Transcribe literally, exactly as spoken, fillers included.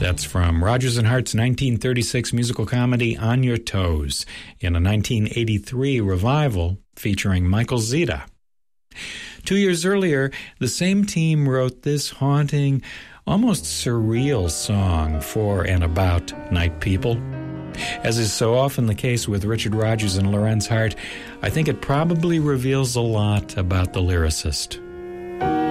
That's from Rodgers and Hart's nineteen thirty-six musical comedy On Your Toes, in a nineteen eighty-three revival featuring Michael Zita. Two years earlier, the same team wrote this haunting, almost surreal song for and about night people. As is so often the case with Richard Rodgers and Lorenz Hart, I think it probably reveals a lot about the lyricist.